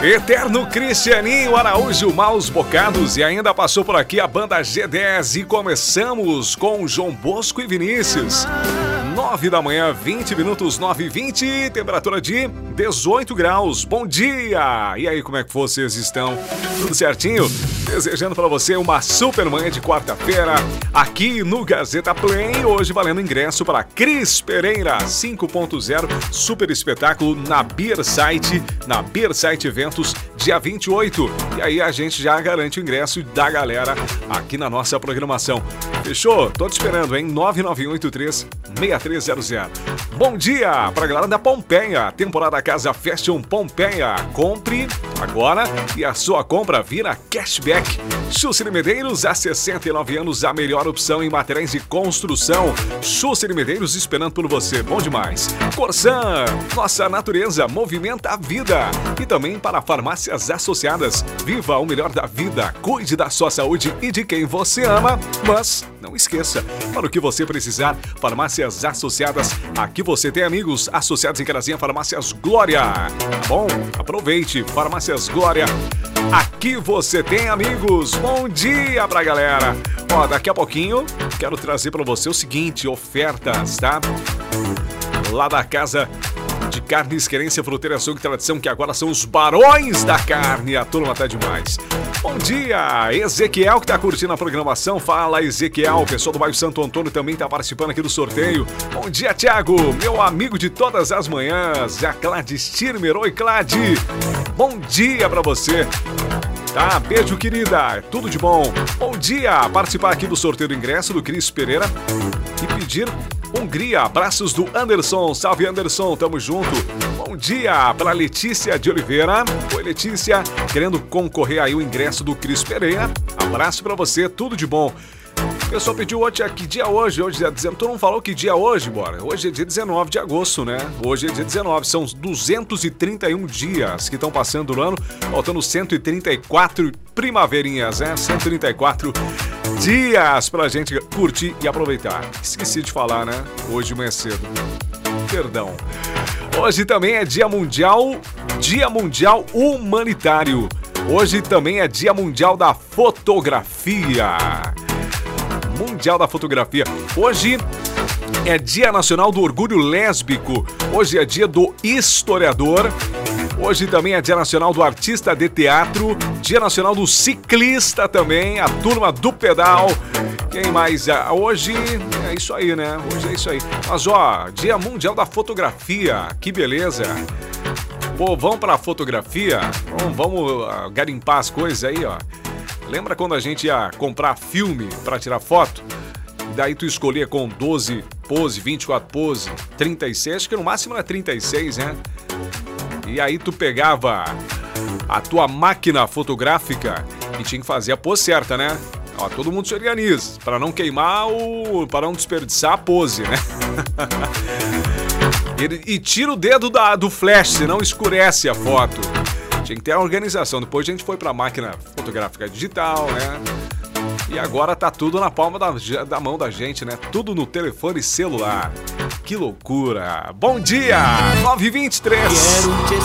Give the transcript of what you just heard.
Eterno Cristianinho Araújo, Maus Bocados, e ainda passou por aqui a banda G10 e começamos com João Bosco e Vinícius. 9 da manhã, 20 minutos, 9h20, temperatura de 18 graus. Bom dia! E aí, como é que vocês estão? Tudo certinho? Desejando para você uma super manhã de quarta-feira aqui no Gazeta Play. Hoje valendo ingresso para Cris Pereira 5.0, super espetáculo na Beer Site Eventos, dia 28. E aí a gente já garante o ingresso da galera aqui na nossa programação. Fechou? Tô te esperando, hein? 99183-6300. Bom dia pra galera da Pompeia, temporada Casa Fashion Pompeia. Compre agora e a sua compra vira cashback. Chucine Medeiros, há 69 anos, a melhor opção em materiais de construção. Chucine Medeiros esperando por você, bom demais. Corsan, nossa natureza movimenta a vida. E também para farmácias associadas. Viva o melhor da vida, cuide da sua saúde e de quem você ama, mas não esqueça, para o que você precisar, farmácias associadas, aqui você tem amigos associados em Carazinha, Farmácias Glória. Tá bom? Aproveite, Farmácias Glória. Aqui você tem amigos. Bom dia pra galera. Ó, daqui a pouquinho quero trazer pra você o seguinte, ofertas, tá? Lá da Casa de Carnes, Querência, Fruteira, Açougue e Tradição, que agora são os barões da carne. A turma tá demais. Bom dia, Ezequiel que tá curtindo a programação. Fala, Ezequiel. O pessoal do bairro Santo Antônio também tá participando aqui do sorteio. Bom dia, Thiago, meu amigo de todas as manhãs. A Gladys Tirmer. Oi, Gladys. Bom dia pra você. Tá, beijo, querida. Tudo de bom. Bom dia. Participar aqui do sorteio do ingresso do Cris Pereira e pedir Hungria. Abraços do Anderson. Salve, Anderson. Tamo junto. Bom dia para Letícia de Oliveira. Oi, Letícia. Querendo concorrer aí o ingresso do Cris Pereira. Abraço pra você. Tudo de bom. O pessoal pediu hoje, que dia hoje? Hoje é 19, tu não falou que dia hoje, bora? Hoje é dia 19 de agosto, né? Hoje é dia 19, são 231 dias que estão passando no ano, faltando 134 primaverinhas, né? 134 dias pra gente curtir e aproveitar. Esqueci de falar, né? Hoje de manhã cedo. Perdão. Hoje também é Dia Mundial Humanitário. Hoje também é Dia Mundial da Fotografia. Mundial da Fotografia. Hoje é Dia Nacional do Orgulho Lésbico. Hoje é Dia do Historiador. Hoje também é Dia Nacional do Artista de Teatro. Dia Nacional do Ciclista também. A turma do pedal. Quem mais? Hoje é isso aí, né? Hoje é isso aí. Mas ó, Dia Mundial da Fotografia. Que beleza. Pô, vamos pra fotografia? Vamos garimpar as coisas aí, ó. Lembra quando a gente ia comprar filme pra tirar foto? Daí tu escolhia com 12 pose, 24 pose, 36, acho que no máximo era 36, né? E aí tu pegava a tua máquina fotográfica e tinha que fazer a pose certa, né? Ó, todo mundo se organiza, pra não queimar para não desperdiçar a pose, né? E tira o dedo do flash, senão escurece a foto. Tinha que ter a organização. Depois a gente foi pra máquina fotográfica digital, né? E agora tá tudo na palma da mão da gente, né? Tudo no telefone celular. Que loucura! Bom dia! 9h23!